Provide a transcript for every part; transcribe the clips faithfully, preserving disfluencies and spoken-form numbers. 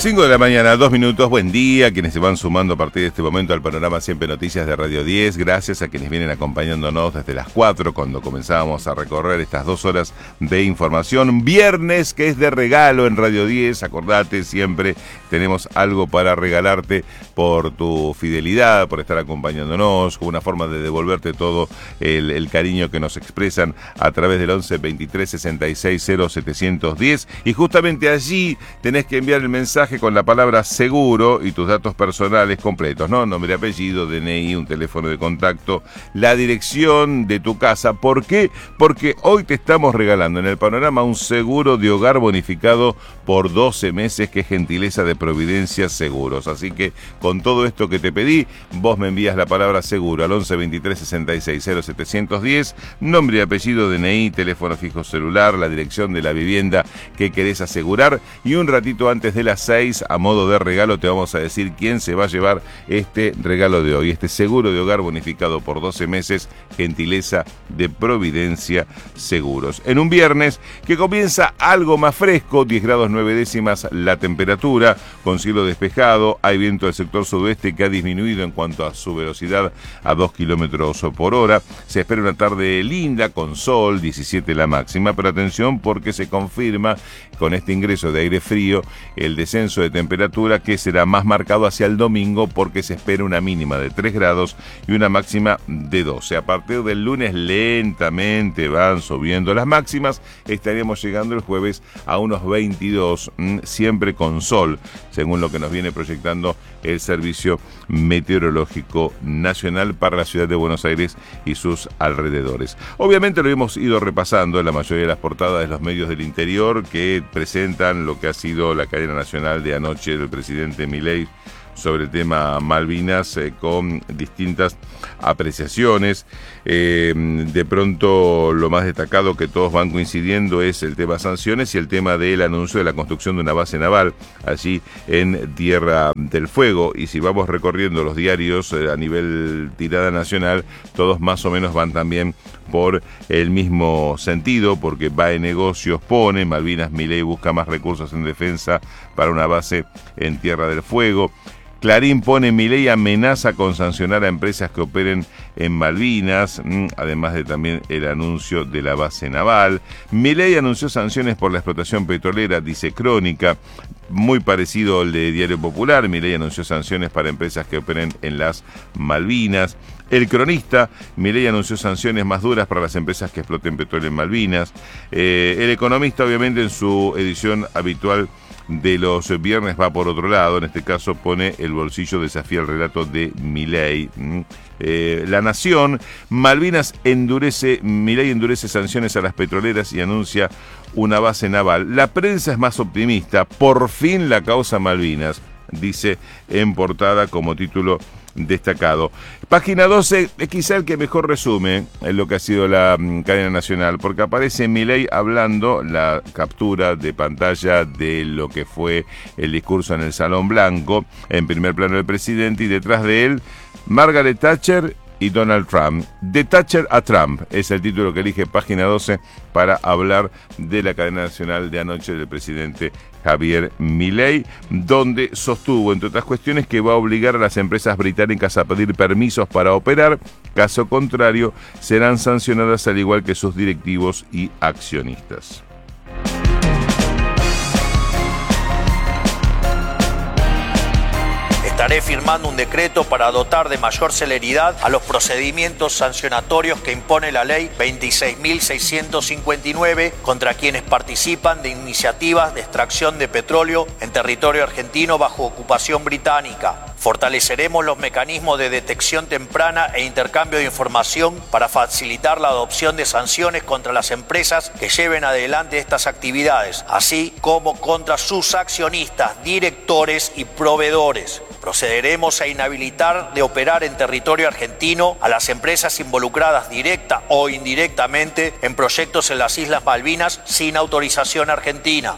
cinco de la mañana, dos minutos, buen día, quienes se van sumando a partir de este momento al panorama Siempre Noticias de Radio diez, gracias a quienes vienen acompañándonos desde las cuatro, cuando comenzábamos a recorrer estas dos horas de información. Viernes, que es de regalo en Radio diez, acordate, siempre tenemos algo para regalarte por tu fidelidad, por estar acompañándonos, una forma de devolverte todo el, el cariño que nos expresan a través del once veintitrés sesenta y seis cero setecientos diez, y justamente allí tenés que enviar el mensaje con la palabra seguro y tus datos personales completos, ¿no? Nombre, apellido, D N I, un teléfono de contacto, la dirección de tu casa. ¿Por qué? Porque hoy te estamos regalando en el panorama un seguro de hogar bonificado por doce meses, que es gentileza de Providencia Seguros. Así que con todo esto que te pedí, vos me envías la palabra seguro al once veintitrés sesenta y seis cero setecientos diez, nombre, apellido, D N I, teléfono fijo celular, la dirección de la vivienda que querés asegurar, y un ratito antes de las seis, a modo de regalo, te vamos a decir quién se va a llevar este regalo de hoy, este seguro de hogar bonificado por doce meses, gentileza de Providencia Seguros. En un viernes que comienza algo más fresco, diez grados nueve décimas la temperatura, con cielo despejado, hay viento del sector sudoeste que ha disminuido en cuanto a su velocidad a dos kilómetros por hora, se espera una tarde linda con sol, diecisiete la máxima, pero atención porque se confirma con este ingreso de aire frío el descenso de temperatura, que será más marcado hacia el domingo, porque se espera una mínima de tres grados y una máxima de doce. A partir del lunes lentamente van subiendo las máximas, estaríamos llegando el jueves a unos veintidós, siempre con sol, según lo que nos viene proyectando el Servicio Meteorológico Nacional para la ciudad de Buenos Aires y sus alrededores. Obviamente lo hemos ido repasando en la mayoría de las portadas de los medios del interior, que presentan lo que ha sido la cadena nacional de anoche del presidente Milei sobre el tema Malvinas, eh, con distintas apreciaciones. Eh, de pronto lo más destacado que todos van coincidiendo es el tema sanciones y el tema del anuncio de la construcción de una base naval allí en Tierra del Fuego. Y si vamos recorriendo los diarios eh, a nivel tirada nacional, todos más o menos van también por el mismo sentido, porque va en negocios, pone Malvinas, Milei busca más recursos en defensa para una base en Tierra del Fuego. Clarín pone: Milei amenaza con sancionar a empresas que operen en Malvinas, además de también el anuncio de la base naval. Milei anunció sanciones por la explotación petrolera, dice Crónica, muy parecido al de Diario Popular. Milei anunció sanciones para empresas que operen en las Malvinas. El Cronista: Milei anunció sanciones más duras para las empresas que exploten petróleo en Malvinas. Eh, el Economista, obviamente, en su edición habitual de los viernes va por otro lado, en este caso pone: el bolsillo desafía el relato de Milei. Eh, La Nación: Malvinas endurece, Milei endurece sanciones a las petroleras y anuncia una base naval. La prensa es más optimista: por fin la causa Malvinas, dice en portada como título destacado. Página doce es quizá el que mejor resume lo que ha sido la um, cadena nacional, porque aparece Milei hablando, la captura de pantalla de lo que fue el discurso en el Salón Blanco, en primer plano el presidente, y detrás de él Margaret Thatcher y Donald Trump. De Thatcher a Trump es el título que elige Página doce para hablar de la cadena nacional de anoche del presidente Javier Milei, donde sostuvo, entre otras cuestiones, que va a obligar a las empresas británicas a pedir permisos para operar, caso contrario serán sancionadas al igual que sus directivos y accionistas. Estaré firmando un decreto para dotar de mayor celeridad a los procedimientos sancionatorios que impone la ley veintiséis mil seiscientos cincuenta y nueve contra quienes participan de iniciativas de extracción de petróleo en territorio argentino bajo ocupación británica. Fortaleceremos los mecanismos de detección temprana e intercambio de información para facilitar la adopción de sanciones contra las empresas que lleven adelante estas actividades, así como contra sus accionistas, directores y proveedores. Procederemos a inhabilitar de operar en territorio argentino a las empresas involucradas directa o indirectamente en proyectos en las Islas Malvinas sin autorización argentina.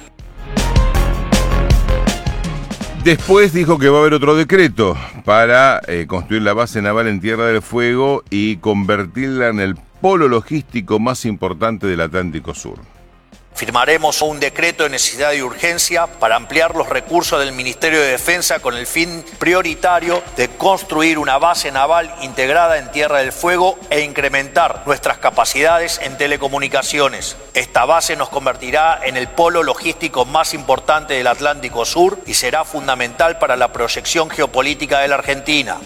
Después dijo que va a haber otro decreto para eh, construir la base naval en Tierra del Fuego y convertirla en el polo logístico más importante del Atlántico Sur. Firmaremos un decreto de necesidad y urgencia para ampliar los recursos del Ministerio de Defensa con el fin prioritario de construir una base naval integrada en Tierra del Fuego e incrementar nuestras capacidades en telecomunicaciones. Esta base nos convertirá en el polo logístico más importante del Atlántico Sur y será fundamental para la proyección geopolítica de la Argentina.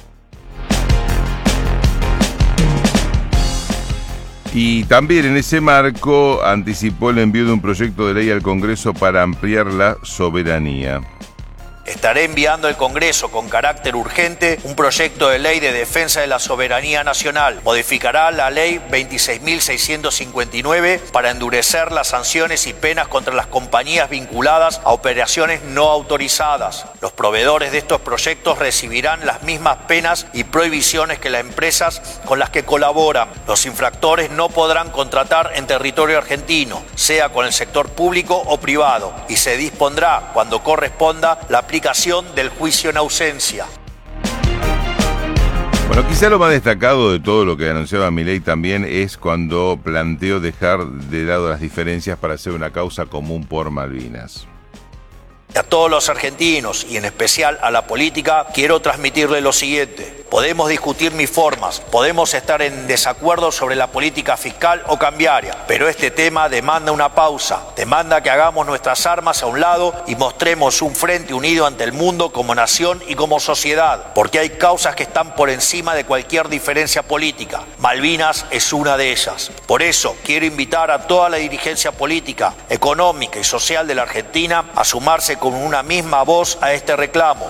Y también en ese marco anticipó el envío de un proyecto de ley al Congreso para ampliar la soberanía. Estaré enviando al Congreso con carácter urgente un proyecto de ley de defensa de la soberanía nacional. Modificará la ley veintiséis mil seiscientos cincuenta y nueve para endurecer las sanciones y penas contra las compañías vinculadas a operaciones no autorizadas. Los proveedores de estos proyectos recibirán las mismas penas y prohibiciones que las empresas con las que colaboran. Los infractores no podrán contratar en territorio argentino, sea con el sector público o privado, y se dispondrá, cuando corresponda, la aplicación del juicio en ausencia. Bueno, quizá lo más destacado de todo lo que anunciaba Milei también es cuando planteó dejar de lado las diferencias para hacer una causa común por Malvinas. A todos los argentinos, y en especial a la política, quiero transmitirle lo siguiente. Podemos discutir mis formas, podemos estar en desacuerdo sobre la política fiscal o cambiaria, pero este tema demanda una pausa, demanda que hagamos nuestras armas a un lado y mostremos un frente unido ante el mundo como nación y como sociedad, porque hay causas que están por encima de cualquier diferencia política. Malvinas es una de ellas. Por eso quiero invitar a toda la dirigencia política, económica y social de la Argentina a sumarse con una misma voz a este reclamo.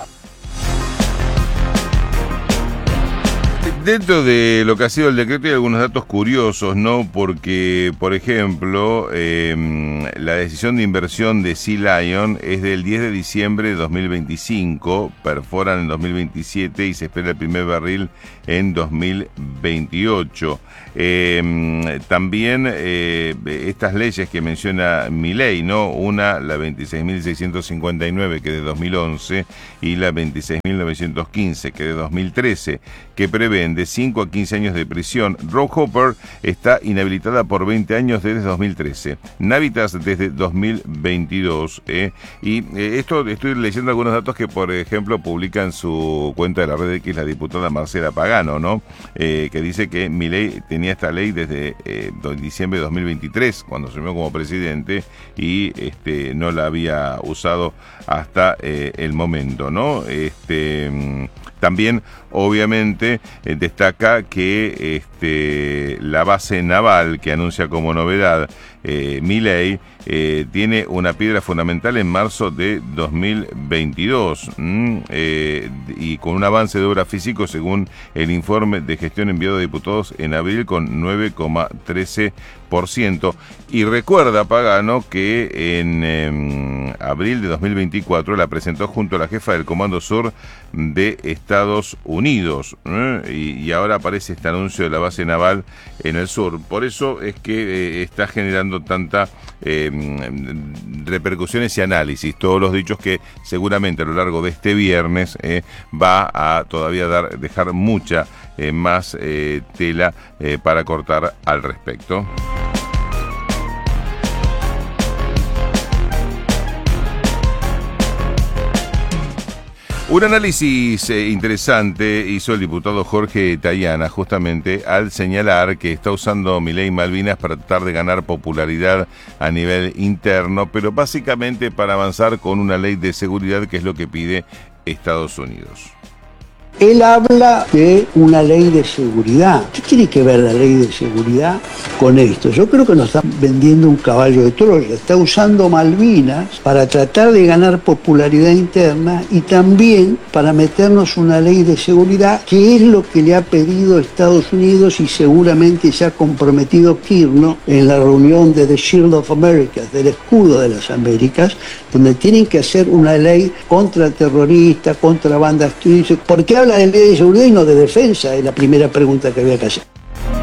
Dentro de lo que ha sido el decreto hay algunos datos curiosos, ¿no? Porque, por ejemplo, eh, la decisión de inversión de Sea Lion es del diez de diciembre de dos mil veinticinco, perforan en dos mil veintisiete y se espera el primer barril en dos mil veintiocho. Eh, también eh, estas leyes que menciona Milei, ¿no? Una, la veintiséis mil seiscientos cincuenta y nueve, que es de dos mil once, y la veintiséis mil novecientos quince, que es de dos mil trece, que prevén de cinco a quince años de prisión. Rob Hopper está inhabilitada por veinte años desde dos mil trece. Navitas desde dos mil veintidós. Eh, y eh, esto estoy leyendo algunos datos que, por ejemplo, publica en su cuenta de la red X la diputada Marcela Pagano, ¿no? Eh, que dice que Milei tenía esta ley desde eh, diciembre de dos mil veintitrés, cuando asumió como presidente, y este, no la había usado hasta eh, el momento, ¿no? Este... También, obviamente, eh, destaca que este, la base naval que anuncia como novedad eh, Milei eh, tiene una piedra fundamental en marzo de dos mil veintidós ¿m? eh, y con un avance de obra físico según el informe de gestión enviado a diputados en abril con nueve coma trece por ciento. Y recuerda Pagano que en eh, abril de dos mil veinticuatro la presentó junto a la jefa del Comando Sur de Estados Unidos ¿eh? y, y ahora aparece este anuncio de la base naval en el sur. Por eso es que eh, está generando tanta eh, repercusiones y análisis, todos los dichos que seguramente a lo largo de este viernes eh, va a todavía dar, dejar mucha eh, más eh, tela eh, para cortar al respecto. Un análisis eh, interesante hizo el diputado Jorge Tayana justamente al señalar que está usando Milei Malvinas para tratar de ganar popularidad a nivel interno, pero básicamente para avanzar con una ley de seguridad, que es lo que pide Estados Unidos. Él habla de una ley de seguridad. ¿Qué tiene que ver la ley de seguridad con esto? Yo creo que nos está vendiendo un caballo de Troya. Está usando Malvinas para tratar de ganar popularidad interna y también para meternos una ley de seguridad, que es lo que le ha pedido Estados Unidos y seguramente se ha comprometido Kirchner en la reunión de The Shield of America, del escudo de las Américas, donde tienen que hacer una ley contra terroristas, contra bandas terroristas. ¿Por qué habla de ley de seguridad y no de defensa? Es la primera pregunta que había que hacer.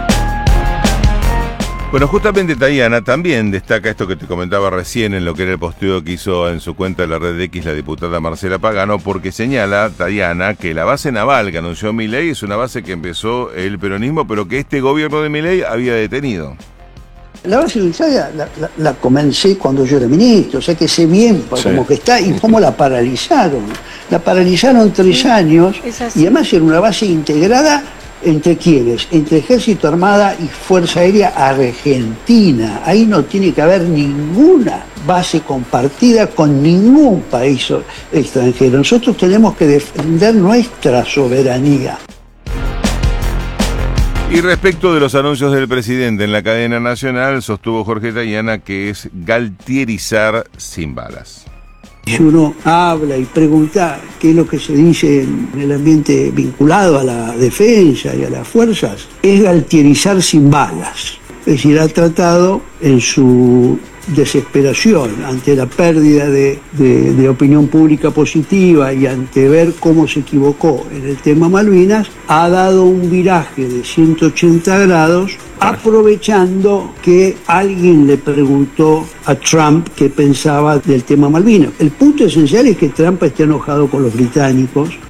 Bueno, justamente Tayana también destaca esto que te comentaba recién en lo que era el posteo que hizo en su cuenta de la red X la diputada Marcela Pagano, porque señala Tayana que la base naval que anunció Milei es una base que empezó el peronismo, pero que este gobierno de Milei había detenido. La base unitaria la, la, la comencé cuando yo era ministro, o sea que sé bien sí. como que está y cómo la paralizaron. La paralizaron tres sí, años y además era una base integrada entre quiénes, entre Ejército, Armada y Fuerza Aérea Argentina. Ahí no tiene que haber ninguna base compartida con ningún país extranjero. Nosotros tenemos que defender nuestra soberanía. Y respecto de los anuncios del presidente en la cadena nacional, sostuvo Jorge Tayana que es galtierizar sin balas. Si uno habla y pregunta qué es lo que se dice en el ambiente vinculado a la defensa y a las fuerzas, es galtierizar sin balas. Es decir, ha tratado en su desesperación ante la pérdida de, de, de opinión pública positiva y ante ver cómo se equivocó en el tema Malvinas, ha dado un viraje de ciento ochenta grados, aprovechando que alguien le preguntó a Trump qué pensaba del tema Malvinas. El punto esencial es que Trump está enojado con los británicos